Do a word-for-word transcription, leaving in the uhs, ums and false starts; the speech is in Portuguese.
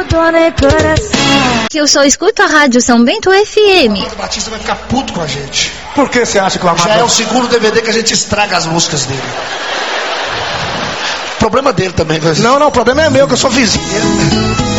Que eu só escuto a rádio São Bento F M. O Batista vai ficar puto com a gente. Por que você acha que o Amado... Já é o segundo D V D que a gente estraga as músicas dele. Problema dele também. Não, não, o problema é meu, que eu sou vizinho.